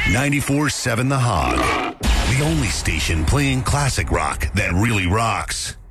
94.7 The Hog. The only station playing classic rock that really rocks.